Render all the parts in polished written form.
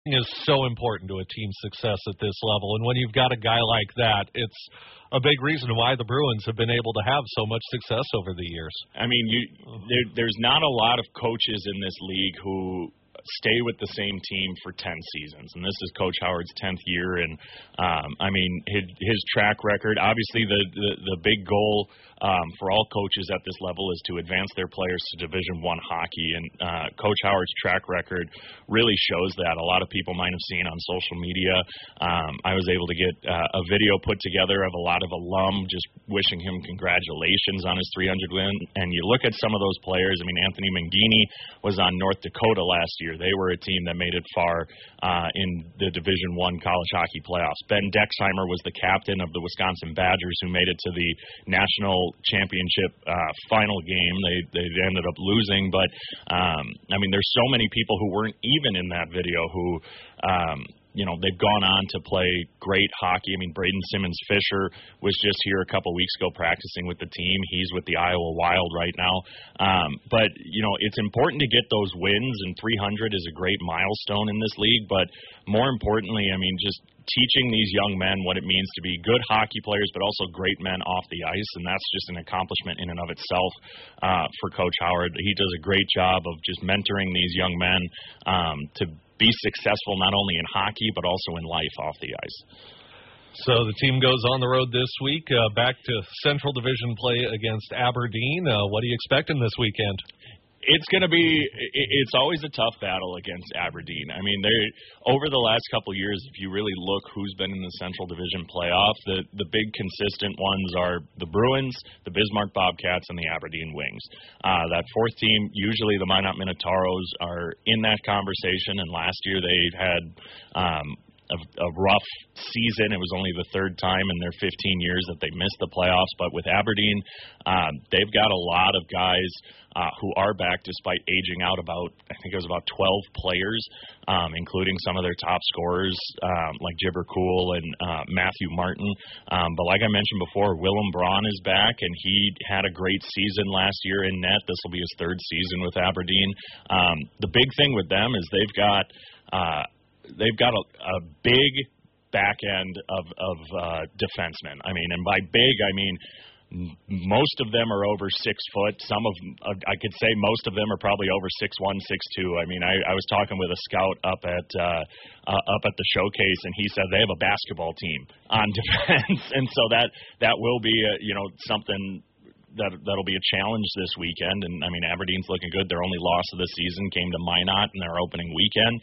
is so important to a team's success at this level, and when you've got a guy like that, it's a big reason why the Bruins have been able to have so much success over the years. I mean, there's not a lot of coaches in this league who stay with the same team for 10 seasons, and this is Coach Howard's 10th year, and I mean, his track record, obviously the big goal for all coaches at this level is to advance their players to Division I hockey, and Coach Howard's track record really shows that. A lot of people might have seen on social media. I was able to get a video put together of a lot of alum just wishing him congratulations on his 300 win, and you look at some of those players. I mean, Anthony Mangini was on North Dakota last year. They were a team that made it far in the Division I college hockey playoffs. Ben Dexheimer was the captain of the Wisconsin Badgers, who made it to the national championship final game. They ended up losing, but I mean, there's so many people who weren't even in that video who they've gone on to play great hockey. I mean, Braden Simmons-Fisher was just here a couple weeks ago practicing with the team. He's with the Iowa Wild right now. But it's important to get those wins, and 300 is a great milestone in this league. But more importantly, I mean, just teaching these young men what it means to be good hockey players, but also great men off the ice, and that's just an accomplishment in and of itself for Coach Howard. He does a great job of just mentoring these young men to be successful not only in hockey but also in life off the ice. So the team goes on the road this week, back to Central Division play against Aberdeen. What are you expecting this weekend? It's always a tough battle against Aberdeen. I mean, over the last couple of years, if you really look who's been in the Central Division playoff, the big consistent ones are the Bruins, the Bismarck Bobcats, and the Aberdeen Wings. That fourth team, usually the Minot Minotauros, are in that conversation, and last year they had a rough season. It was only the third time in their 15 years that they missed the playoffs. But with Aberdeen, they've got a lot of guys who are back despite aging out I think it was about 12 players, including some of their top scorers like Jibber Cool and Matthew Martin. But like I mentioned before, Willem Braun is back, and he had a great season last year in net. This will be his third season with Aberdeen. The big thing with them is they've got a big back end of defensemen. I mean, and by big, I mean most of them are over 6 foot. Some of I could say most of them are probably over 6'1", 6'2". I mean, I was talking with a scout up at the showcase, and he said they have a basketball team on defense, and so that will be something that'll be a challenge this weekend. And I mean, Aberdeen's looking good. Their only loss of the season came to Minot in their opening weekend.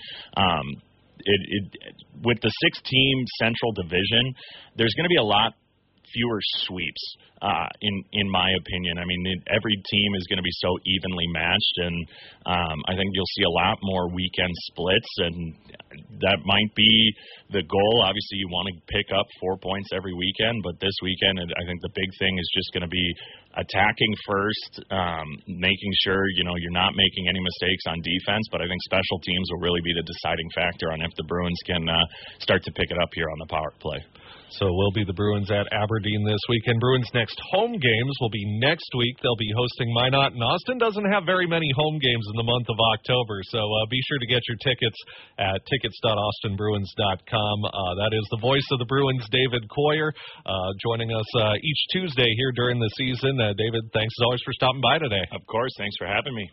With the 6-team Central Division, there's going to be a lot fewer sweeps, in my opinion. I mean, every team is going to be so evenly matched, and I think you'll see a lot more weekend splits, and that might be the goal. Obviously, you want to pick up 4 points every weekend, but this weekend, I think the big thing is just going to be attacking first, making sure you're not making any mistakes on defense, but I think special teams will really be the deciding factor on if the Bruins can start to pick it up here on the power play. So we'll be the Bruins at Aberdeen this weekend. Bruins' next home games will be next week. They'll be hosting Minot, and Austin doesn't have very many home games in the month of October, so be sure to get your tickets at tickets.austinbruins.com. That is the voice of the Bruins, David Coyer, joining us each Tuesday here during the season. David, thanks as always for stopping by today. Of course, thanks for having me.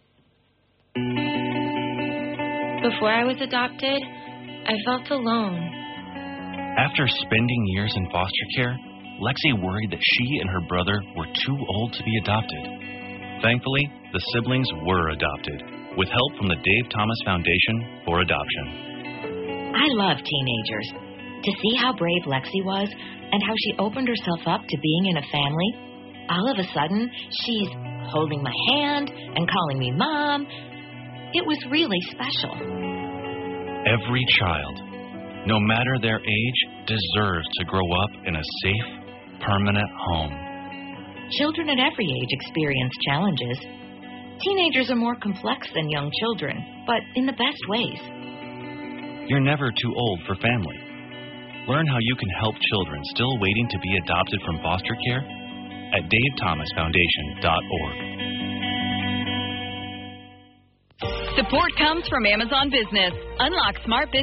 Before I was adopted, I felt alone. After spending years in foster care, Lexi worried that she and her brother were too old to be adopted. Thankfully, the siblings were adopted, with help from the Dave Thomas Foundation for Adoption. I love teenagers. To see how brave Lexi was and how she opened herself up to being in a family, all of a sudden, she's holding my hand and calling me Mom. It was really special. Every child, no matter their age, deserves to grow up in a safe, permanent home. Children at every age experience challenges. Teenagers are more complex than young children, but in the best ways. You're never too old for family. Learn how you can help children still waiting to be adopted from foster care at davethomasfoundation.org. Support comes from Amazon Business. Unlock smart business